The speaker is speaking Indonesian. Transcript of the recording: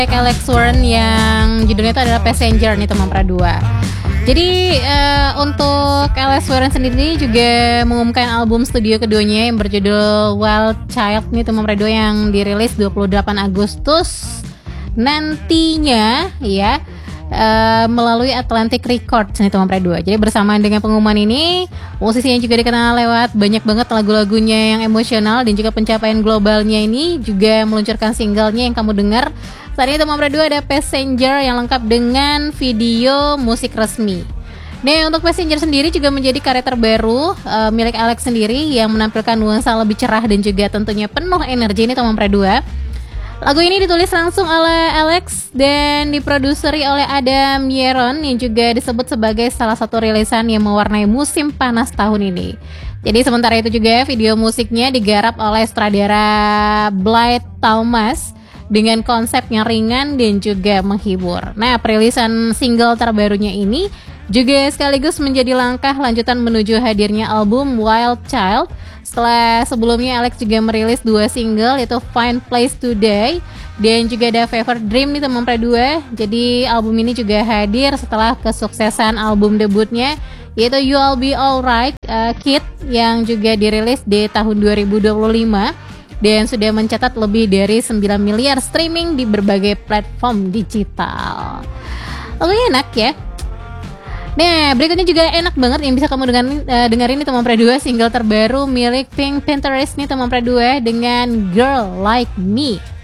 Alex Warren yang judulnya itu adalah Passenger nih teman Pradua. Jadi untuk Alex Warren sendiri juga mengumumkan album studio keduanya yang berjudul Wild Child nih teman Pradua yang dirilis 28 Agustus nantinya ya melalui Atlantic Records nih teman Pradua. Jadi bersamaan dengan pengumuman ini, musisi yang juga dikenal lewat banyak banget lagu-lagunya yang emosional dan juga pencapaian globalnya ini juga meluncurkan singlenya yang kamu dengar. Saat ini teman Pradua ada Passenger yang lengkap dengan video musik resmi. Nah, untuk Passenger sendiri juga menjadi karya terbaru milik Alex sendiri yang menampilkan nuansa lebih cerah dan juga tentunya penuh energi ini teman Pradua. Lagu ini ditulis langsung oleh Alex dan diproduseri oleh Adam Yeron yang juga disebut sebagai salah satu rilisan yang mewarnai musim panas tahun ini. Jadi sementara itu juga video musiknya digarap oleh sutradara Blythe Thomas dengan konsep yang ringan dan juga menghibur. Nah, perilisan single terbarunya ini juga sekaligus menjadi langkah lanjutan menuju hadirnya album Wild Child. Setelah sebelumnya Alex juga merilis 2 single yaitu Find Place Today dan juga ada Fever Dream nih teman Pradua. Jadi album ini juga hadir setelah kesuksesan album debutnya yaitu You'll Be Alright Kid yang juga dirilis di tahun 2025 dan sudah mencatat lebih dari 9 miliar streaming di berbagai platform digital. Oke, enak ya. Nah, berikutnya juga enak banget yang bisa kamu dengerin nih teman Pradua, single terbaru milik Pink Pinterest nih teman Pradua dengan Girl Like Me.